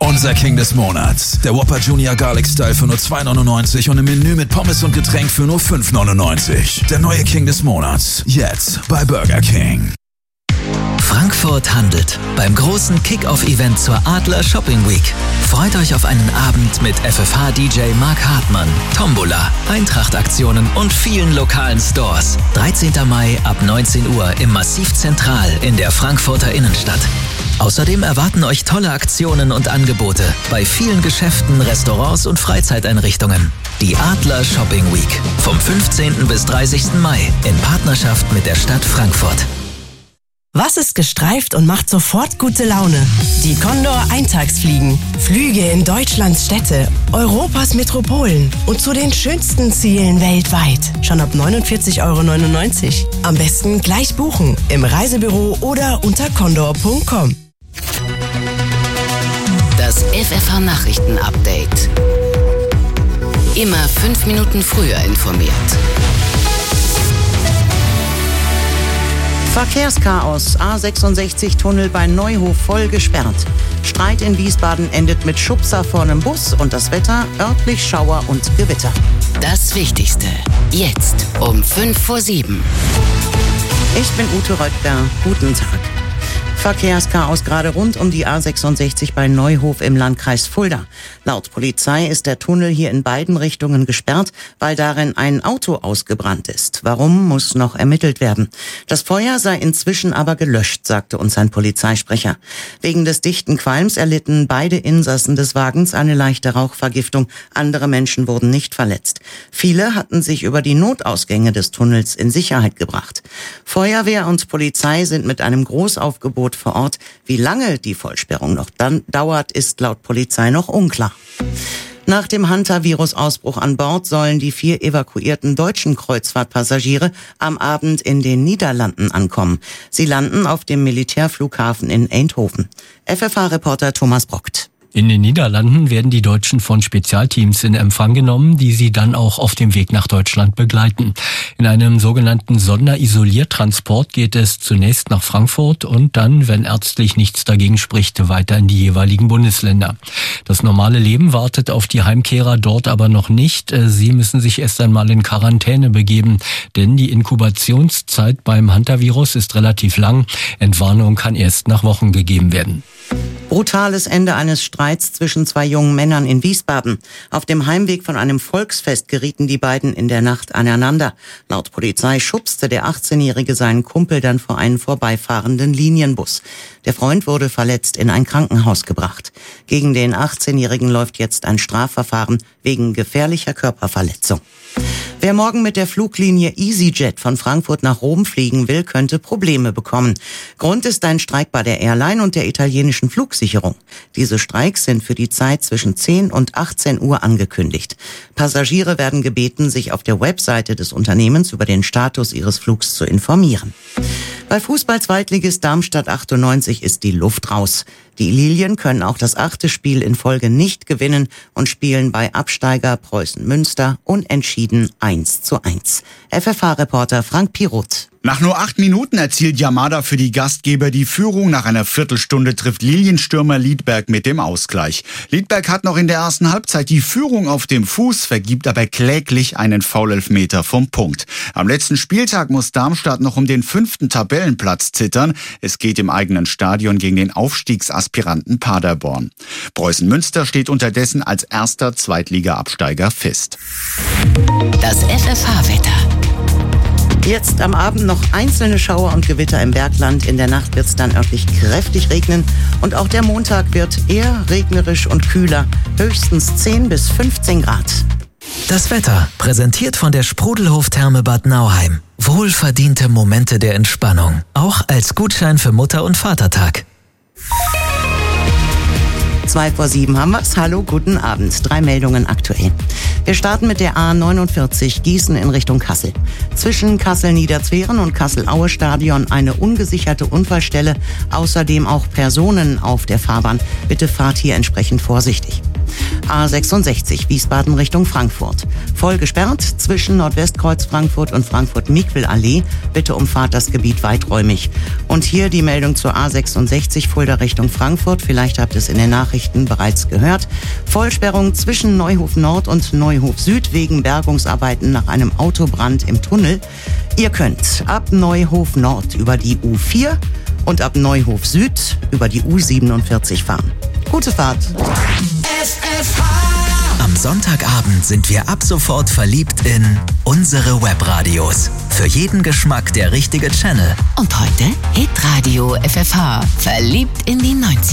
Unser King des Monats. Der Whopper Junior Garlic Style für nur $2,99 und im Menü mit Pommes und Getränk für nur $5,99. Der neue King des Monats. Jetzt bei Burger King. Frankfurt handelt beim großen Kick-Off-Event zur Adler Shopping Week. Freut euch auf einen Abend mit FFH-DJ Mark Hartmann, Tombola, Eintracht-Aktionen und vielen lokalen Stores. 13. Mai ab 19 Uhr im Massiv Zentral in der Frankfurter Innenstadt. Außerdem erwarten euch tolle Aktionen und Angebote bei vielen Geschäften, Restaurants und Freizeiteinrichtungen. Die Adler Shopping Week vom 15. bis 30. Mai in Partnerschaft mit der Stadt Frankfurt. Was ist gestreift und macht sofort gute Laune? Die Condor Eintagsfliegen. Flüge in Deutschlands Städte, Europas Metropolen und zu den schönsten Zielen weltweit. Schon ab 49,99 €. Am besten gleich buchen im Reisebüro oder unter condor.com. Das FFH-Nachrichten-Update. Immer 5 Minuten früher informiert. Verkehrschaos. A66-Tunnel bei Neuhof voll gesperrt. Streit in Wiesbaden endet mit Schubser vor einem Bus und das Wetter örtlich Schauer und Gewitter. Das Wichtigste. Jetzt um 6:55. Ich bin Ute Röttger. Guten Tag. Verkehrschaos gerade rund um die A66 bei Neuhof im Landkreis Fulda. Laut Polizei ist der Tunnel hier in beiden Richtungen gesperrt, weil darin ein Auto ausgebrannt ist. Warum, muss noch ermittelt werden. Das Feuer sei inzwischen aber gelöscht, sagte uns ein Polizeisprecher. Wegen des dichten Qualms erlitten beide Insassen des Wagens eine leichte Rauchvergiftung. Andere Menschen wurden nicht verletzt. Viele hatten sich über die Notausgänge des Tunnels in Sicherheit gebracht. Feuerwehr und Polizei sind mit einem Großaufgebot vor Ort. Wie lange die Vollsperrung noch dann dauert, ist laut Polizei noch unklar. Nach dem Hantavirus-Ausbruch an Bord sollen die 4 evakuierten deutschen Kreuzfahrtpassagiere am Abend in den Niederlanden ankommen. Sie landen auf dem Militärflughafen in Eindhoven. FFH-Reporter Thomas Brockt. In den Niederlanden werden die Deutschen von Spezialteams in Empfang genommen, die sie dann auch auf dem Weg nach Deutschland begleiten. In einem sogenannten Sonderisoliertransport geht es zunächst nach Frankfurt und dann, wenn ärztlich nichts dagegen spricht, weiter in die jeweiligen Bundesländer. Das normale Leben wartet auf die Heimkehrer dort aber noch nicht. Sie müssen sich erst einmal in Quarantäne begeben, denn die Inkubationszeit beim Hantavirus ist relativ lang. Entwarnung kann erst nach Wochen gegeben werden. Brutales Ende eines Streits zwischen 2 jungen Männern in Wiesbaden. Auf dem Heimweg von einem Volksfest gerieten die beiden in der Nacht aneinander. Laut Polizei schubste der 18-Jährige seinen Kumpel dann vor einen vorbeifahrenden Linienbus. Der Freund wurde verletzt in ein Krankenhaus gebracht. Gegen den 18-Jährigen läuft jetzt ein Strafverfahren wegen gefährlicher Körperverletzung. Wer morgen mit der Fluglinie EasyJet von Frankfurt nach Rom fliegen will, könnte Probleme bekommen. Grund ist ein Streik bei der Airline und der italienischen Flugsicherung. Diese Streiks sind für die Zeit zwischen 10 und 18 Uhr angekündigt. Passagiere werden gebeten, sich auf der Webseite des Unternehmens über den Status ihres Flugs zu informieren. Bei Fußball-Zweitligist Darmstadt 98 ist die Luft raus. Die Lilien können auch das 8. Spiel in Folge nicht gewinnen und spielen bei Absteiger Preußen Münster unentschieden 1:1. FFH-Reporter Frank Piroth. Nach nur 8 Minuten erzielt Yamada für die Gastgeber die Führung. Nach einer Viertelstunde trifft Lilienstürmer Liedberg mit dem Ausgleich. Liedberg hat noch in der ersten Halbzeit die Führung auf dem Fuß, vergibt aber kläglich einen Foulelfmeter vom Punkt. Am letzten Spieltag muss Darmstadt noch um den 5. Tabellenplatz zittern. Es geht im eigenen Stadion gegen den Aufstiegsaspiranten Paderborn. Preußen Münster steht unterdessen als erster Zweitliga-Absteiger fest. Das FFH-Wetter. Jetzt am Abend noch einzelne Schauer und Gewitter im Bergland. In der Nacht wird es dann örtlich kräftig regnen. Und auch der Montag wird eher regnerisch und kühler. Höchstens 10 bis 15 Grad. Das Wetter, präsentiert von der Sprudelhof-Therme Bad Nauheim. Wohlverdiente Momente der Entspannung. Auch als Gutschein für Mutter- und Vatertag. 6:55 haben wir's. Hallo, guten Abend. 3 Meldungen aktuell. Wir starten mit der A49 Gießen in Richtung Kassel. Zwischen Kassel-Niederzweren und Kassel-Aue-Stadion eine ungesicherte Unfallstelle. Außerdem auch Personen auf der Fahrbahn. Bitte fahrt hier entsprechend vorsichtig. A66 Wiesbaden Richtung Frankfurt. Voll gesperrt zwischen Nordwestkreuz Frankfurt und Frankfurt-Mikvel-Allee. Bitte umfahrt das Gebiet weiträumig. Und hier die Meldung zur A66 Fulda Richtung Frankfurt. Vielleicht habt ihr es in den Nachrichten bereits gehört. Vollsperrung zwischen Neuhof Nord und Neuhof Süd wegen Bergungsarbeiten nach einem Autobrand im Tunnel. Ihr könnt ab Neuhof Nord über die U4 und ab Neuhof Süd über die U47 fahren. Gute Fahrt. Am Sonntagabend sind wir ab sofort verliebt in unsere Webradios. Für jeden Geschmack der richtige Channel. Und heute Hitradio FFH. Verliebt in die 90er.